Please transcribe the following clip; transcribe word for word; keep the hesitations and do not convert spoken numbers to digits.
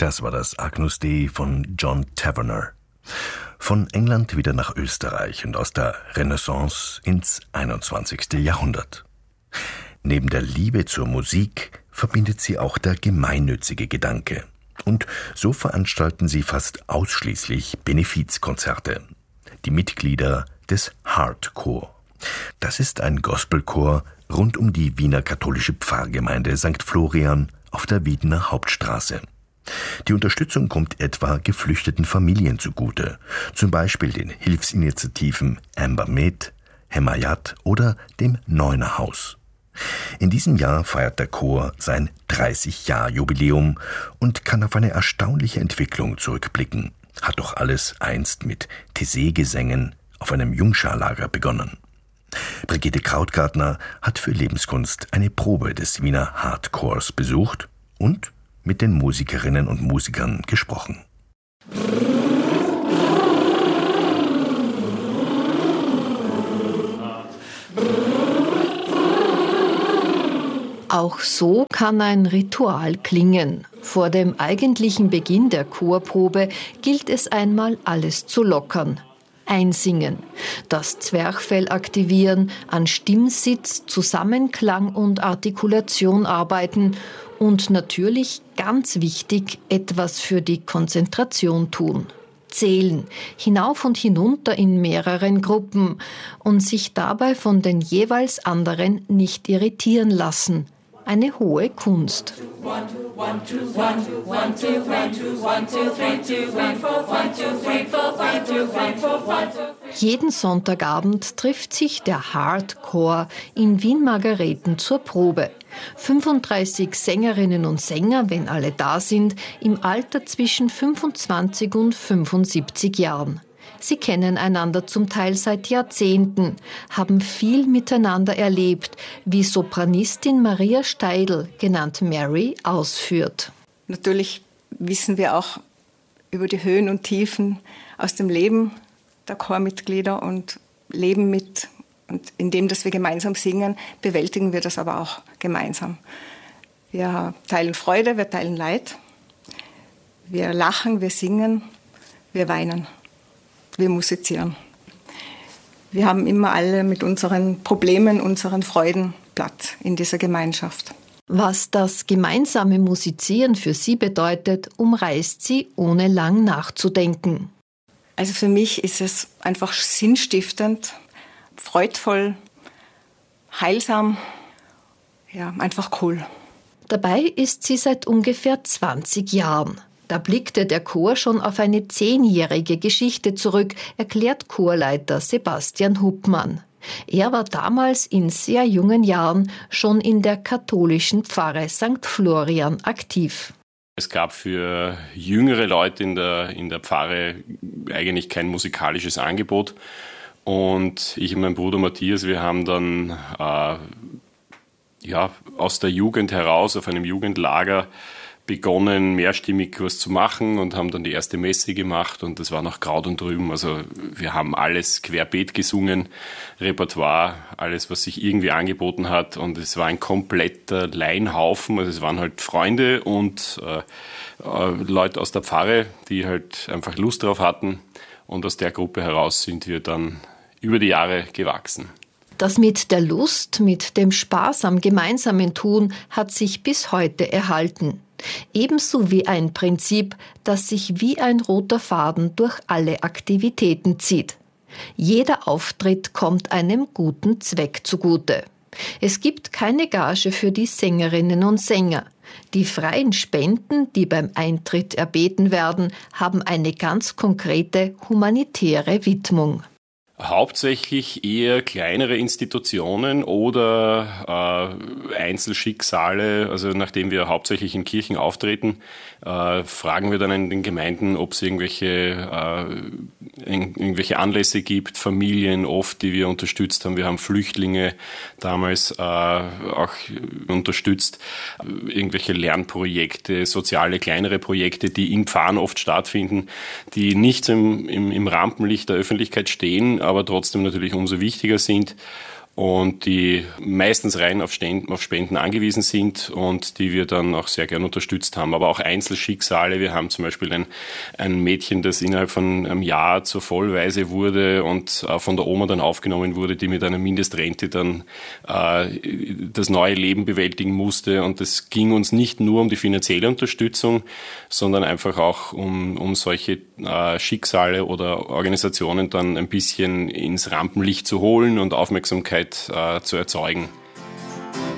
Das war das Agnus Dei von John Tavener. Von England wieder nach Österreich und aus der Renaissance ins einundzwanzigste. Jahrhundert. Neben der Liebe zur Musik verbindet sie auch der gemeinnützige Gedanke. Und so veranstalten sie fast ausschließlich Benefizkonzerte. Die Mitglieder des Heartchor. Das ist ein Gospelchor rund um die Wiener katholische Pfarrgemeinde Sankt Florian auf der Wiedener Hauptstraße. Die Unterstützung kommt etwa geflüchteten Familien zugute, zum Beispiel den Hilfsinitiativen Amber Med, Hemayat oder dem Neuner Haus. In diesem Jahr feiert der Chor sein dreißig-Jahr-Jubiläum und kann auf eine erstaunliche Entwicklung zurückblicken. Hat doch alles einst mit Taizé-Gesängen auf einem Jungscharlager begonnen. Brigitte Krautgartner hat für Lebenskunst eine Probe des Wiener Heartchors besucht und mit den Musikerinnen und Musikern gesprochen. Auch so kann ein Ritual klingen. Vor dem eigentlichen Beginn der Chorprobe gilt es einmal, alles zu lockern. Einsingen, das Zwerchfell aktivieren, an Stimmsitz, Zusammenklang und Artikulation arbeiten und natürlich, ganz wichtig, etwas für die Konzentration tun. Zählen, hinauf und hinunter in mehreren Gruppen und sich dabei von den jeweils anderen nicht irritieren lassen. Eine hohe Kunst. Jeden Sonntagabend trifft sich der Heartchor in Wien-Margareten zur Probe. fünfunddreißig Sängerinnen und Sänger, wenn alle da sind, im Alter zwischen fünfundzwanzig und fünfundsiebzig Jahren. Sie kennen einander zum Teil seit Jahrzehnten, haben viel miteinander erlebt, wie Sopranistin Maria Steidl, genannt Mary, ausführt. Natürlich wissen wir auch über die Höhen und Tiefen aus dem Leben der Chormitglieder und leben mit. Und indem, dass wir gemeinsam singen, bewältigen wir das aber auch gemeinsam. Wir teilen Freude, wir teilen Leid. Wir lachen, wir singen, wir weinen. Wir musizieren. Wir haben immer alle mit unseren Problemen, unseren Freuden Platz in dieser Gemeinschaft. Was das gemeinsame Musizieren für sie bedeutet, umreißt sie, ohne lang nachzudenken. Also für mich ist es einfach sinnstiftend, freudvoll, heilsam, ja, einfach cool. Dabei ist sie seit ungefähr zwanzig Jahren. Da blickte der Chor schon auf eine zehnjährige Geschichte zurück, erklärt Chorleiter Sebastian Huppmann. Er war damals in sehr jungen Jahren schon in der katholischen Pfarre Sankt Florian aktiv. Es gab für jüngere Leute in der, in der Pfarre eigentlich kein musikalisches Angebot. Und ich und mein Bruder Matthias, wir haben dann äh, ja, aus der Jugend heraus auf einem Jugendlager begonnen, mehrstimmig was zu machen und haben dann die erste Messe gemacht und das war noch Kraut und Rüben. Also wir haben alles querbeet gesungen, Repertoire, alles, was sich irgendwie angeboten hat und es war ein kompletter Laienhaufen. Also es waren halt Freunde und äh, äh, Leute aus der Pfarre, die halt einfach Lust drauf hatten und aus der Gruppe heraus sind wir dann über die Jahre gewachsen. Das mit der Lust, mit dem Spaß am gemeinsamen Tun hat sich bis heute erhalten. Ebenso wie ein Prinzip, das sich wie ein roter Faden durch alle Aktivitäten zieht. Jeder Auftritt kommt einem guten Zweck zugute. Es gibt keine Gage für die Sängerinnen und Sänger. Die freien Spenden, die beim Eintritt erbeten werden, haben eine ganz konkrete humanitäre Widmung. Hauptsächlich eher kleinere Institutionen oder äh, Einzelschicksale. Also nachdem wir hauptsächlich in Kirchen auftreten, äh, fragen wir dann in den Gemeinden, ob es irgendwelche, äh, in, irgendwelche Anlässe gibt, Familien oft, die wir unterstützt haben. Wir haben Flüchtlinge damals äh, auch unterstützt, irgendwelche Lernprojekte, soziale kleinere Projekte, die in Pfarren oft stattfinden, die nicht im, im, im Rampenlicht der Öffentlichkeit stehen, aber trotzdem natürlich umso wichtiger sind. und die meistens rein auf Spenden angewiesen sind und die wir dann auch sehr gern unterstützt haben. Aber auch Einzelschicksale. Wir haben zum Beispiel ein, ein Mädchen, das innerhalb von einem Jahr zur Vollwaise wurde und äh, von der Oma dann aufgenommen wurde, die mit einer Mindestrente dann äh, das neue Leben bewältigen musste. Und es ging uns nicht nur um die finanzielle Unterstützung, sondern einfach auch um, um solche äh, Schicksale oder Organisationen dann ein bisschen ins Rampenlicht zu holen und Aufmerksamkeit äh, zu erzeugen.